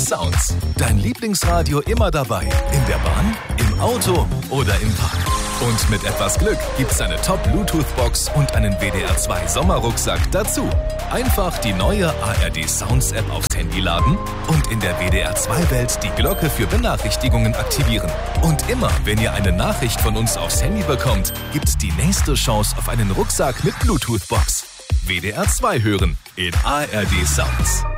Sounds. Dein Lieblingsradio immer dabei. In der Bahn, im Auto oder im Park. Und mit etwas Glück gibt's eine Top-Bluetooth-Box und einen WDR2-Sommerrucksack dazu. Einfach die neue ARD Sounds-App aufs Handy laden und in der WDR2-Welt die Glocke für Benachrichtigungen aktivieren. Und immer, wenn ihr eine Nachricht von uns aufs Handy bekommt, gibt's die nächste Chance auf einen Rucksack mit Bluetooth-Box. WDR2 hören in ARD Sounds.